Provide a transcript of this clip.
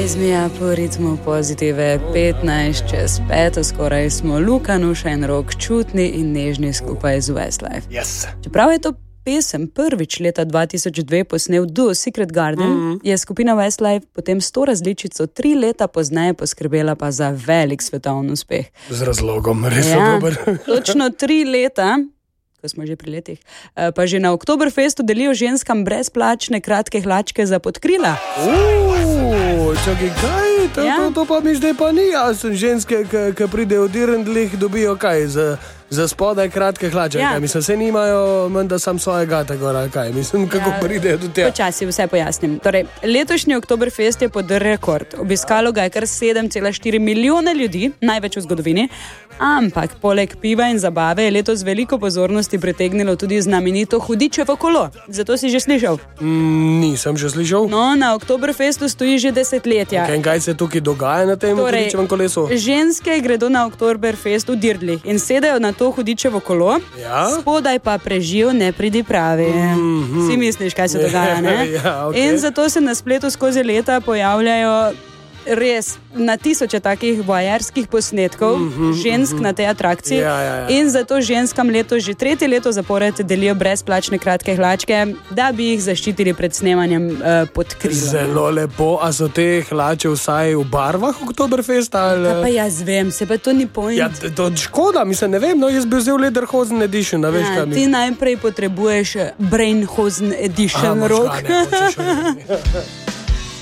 Raise me up v ritmu pozitive, 15 čez 5, skoraj smo Luka, Nuša in Rok čutni in nežni skupaj z Westlife. Yes. Čeprav je to pesem prvič leta 2002 posnel duo Secret Garden, je skupina Westlife potem s to različico 3 leta pozneje poskrbela pa za velik svetovni uspeh. Z razlogom, res so dober. Točno 3 leta, ko smo že pri letih, pa že na Oktoberfestu delijo ženskam brezplačne kratke hlačke za podkrila. Čakaj, kaj? To pa mi zdaj pa ni jasno. Ženske, ki pridejo v dirndlih, dobijo kaj? Za spodaj kratke hlače. Ja. Mislim, se nimajo, menda sam svoje gata gora, kaj? Mislim, kako pridejo do tega. Počasi vse pojasnim. Torej, letošnji Oktoberfest je podrl rekord. Obiskalo ga je kar 7,4 milijona ljudi, največ v zgodovini. Ampak poleg piva in zabave je letos veliko pozornosti pritegnilo tudi znamenito Hudičevo kolo. Zato si že slišal? Nisem že slišal. No, na Oktoberfestu stoji že desetletja. Okay, kaj se tukaj dogaja na tem Hudičevem kolesu? Ženske gredo na Oktoberfest v dirndlih in sedajo na to Hudičevo kolo, spodaj pa prežijo nepridipravi. Si misliš, kaj se dogaja, ne? Ja, okay. In zato se na spletu skozi leta pojavljajo res na tisoče takih voajerskih posnetkov žensk na tej atrakciji. Ja. In zato ženskam letos že 3. leto zapored delijo brezplačne kratke hlačke, da bi jih zaščitili pred snemanjem podkrila. Zelo lepo, a so te hlače vsaj v barvah Oktoberfesta? Pa jaz vem, se pa to ni point. Ja, to škoda, mislim, ne vem, no jaz bi vzel Lederhosen Edition, a veš kaj mi? Ti najprej potrebuješ Brainhosen Edition, Rok.